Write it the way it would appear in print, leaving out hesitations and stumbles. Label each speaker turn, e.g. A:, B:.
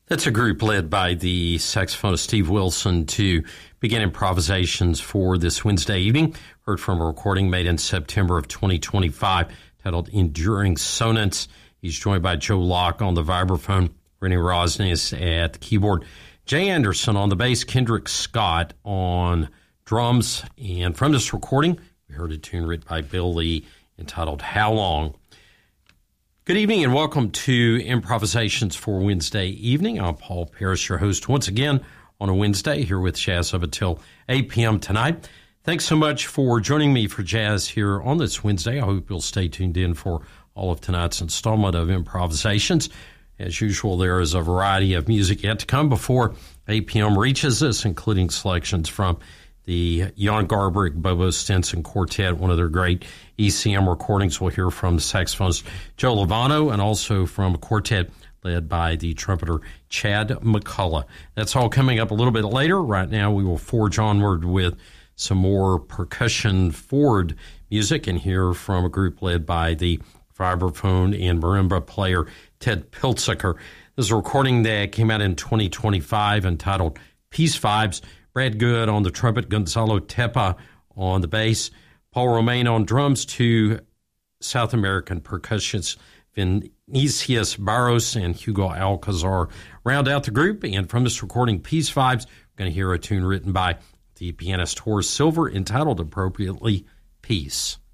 A: That's a group led by the saxophonist Steve Wilson to begin improvisations for this Wednesday evening. Heard from a recording made in September of 2025 titled Enduring Sonance. He's joined by Joe Locke on the vibraphone, Rennie Rosnes at the keyboard, Jay Anderson on the bass, Kendrick Scott on drums. And from this recording, we heard a tune written by Bill Lee entitled How Long? Good evening and welcome to Improvisations for Wednesday evening. I'm Paul Parrish, your host once again on a Wednesday here with Jazz up until 8 p.m. tonight. Thanks so much for joining me for Jazz here on this Wednesday. I hope you'll stay tuned in for all of tonight's installment of Improvisations. As usual, there is a variety of music yet to come before 8 p.m. reaches us, including selections from the Jan Garbarek Bobo Stinson Quartet, one of their great ECM recordings. We'll hear from the saxophonist Joe Lovano and also from a quartet led by the trumpeter Chad McCullough. That's all coming up a little bit later. Right now, we will forge onward with some more percussion forward music and hear from a group led by the vibraphone and marimba player Ted Piltziker. This is a recording that came out in 2025 entitled Peace Vibes. Brad Good on the trumpet, Gonzalo Tepa on the bass, Paul Romain on drums, two South American percussionists, Vinicius Barros and Hugo Alcazar round out the group. And from this recording, Peace Vibes, we're going to hear a tune written by the pianist Horace Silver entitled appropriately, Peace.